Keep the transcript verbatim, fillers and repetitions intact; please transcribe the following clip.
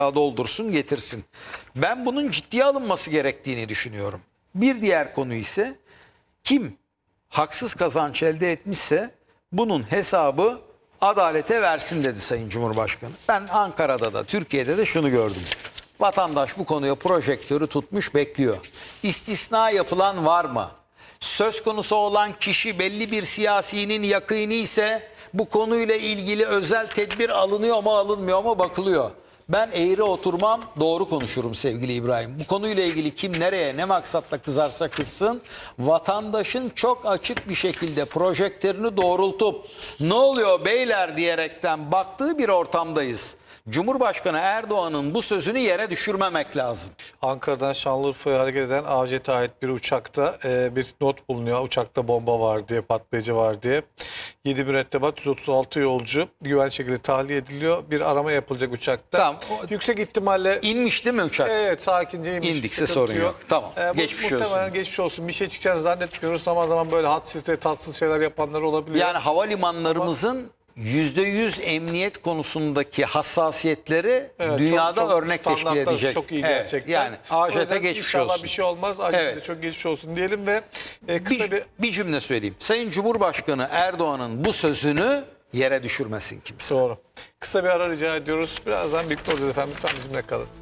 doldursun getirsin. Ben bunun ciddiye alınması gerektiğini düşünüyorum. Bir diğer konu ise kim haksız kazanç elde etmişse bunun hesabı adalete versin dedi Sayın Cumhurbaşkanı. Ben Ankara'da da Türkiye'de de şunu gördüm. Vatandaş bu konuya projektörü tutmuş bekliyor. İstisna yapılan var mı? Söz konusu olan kişi belli bir siyasinin yakını ise bu konuyla ilgili özel tedbir alınıyor mu alınmıyor mu bakılıyor. Ben eğri oturmam, doğru konuşurum sevgili İbrahim. Bu konuyla ilgili kim nereye ne maksatla kızarsa kızsın, vatandaşın çok açık bir şekilde projektörünü doğrultup ne oluyor beyler diyerekten baktığı bir ortamdayız. Cumhurbaşkanı Erdoğan'ın bu sözünü yere düşürmemek lazım. Ankara'dan Şanlıurfa'ya hareket eden A J T'ye ait bir uçakta e, bir not bulunuyor. Uçakta bomba var diye, patlayıcı var diye. yedi mürettebat, yüz otuz altı yolcu güvenli şekilde tahliye ediliyor. Bir arama yapılacak uçakta. Tamam. Yüksek ihtimalle... İnmiş değil mi uçak? Evet, sakince inmiş. İndikse sorun yok. yok. Tamam. Ee, geçmiş muhtemelen olsun. geçmiş olsun. Bir şey çıkacağını zannetmiyoruz. Zaman zaman böyle hadsiz ve tatsız şeyler yapanlar olabiliyor. Yani havalimanlarımızın yüzde yüz emniyet konusundaki hassasiyetleri Evet, dünyada çok, çok örnek teşkil standartlar edecek. Çok iyi Evet, gerçekten. yani A J T geçmiş İnşallah olsun. bir şey olmaz. A J T'de Evet. çok geçmiş olsun diyelim ve e, kısa Bir, bir... bir cümle söyleyeyim. Sayın Cumhurbaşkanı Erdoğan'ın bu sözünü yere düşürmesin kimse. Doğru. Kısa bir ara rica ediyoruz. Birazdan birlikte olacağız efendim. Lütfen bizimle kalın.